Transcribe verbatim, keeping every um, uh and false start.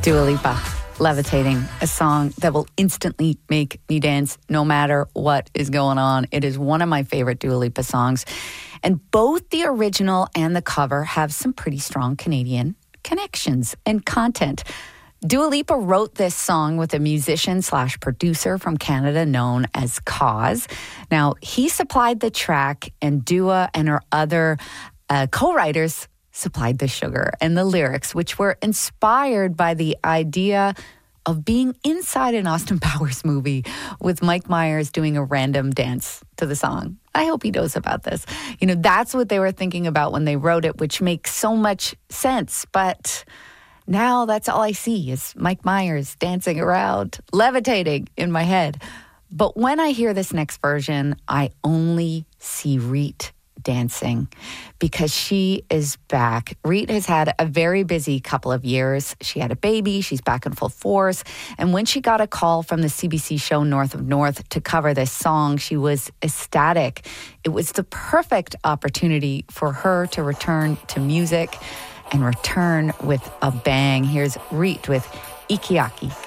Dua Lipa, Levitating, a song that will instantly make me dance no matter what is going on. It is one of my favorite Dua Lipa songs. And both the original and the cover have some pretty strong Canadian connections and content. Dua Lipa wrote this song with a musician slash producer from Canada known as Cause. Now, he supplied the track, and Dua and her other uh, co-writers supplied the sugar and the lyrics, which were inspired by the idea of being inside an Austin Powers movie with Mike Myers doing a random dance to the song. I hope he knows about this. You know, that's what they were thinking about when they wrote it, which makes so much sense. But now that's all I see is Mike Myers dancing around, levitating in my head. But when I hear this next version, I only see Reet dancing because she is back. Reet has had a very busy couple of years. She had a baby. She's back in full force. And when she got a call from the C B C show North of North to cover this song, she was ecstatic. It was the perfect opportunity for her to return to music and return with a bang. Here's Reet with Ikiaki.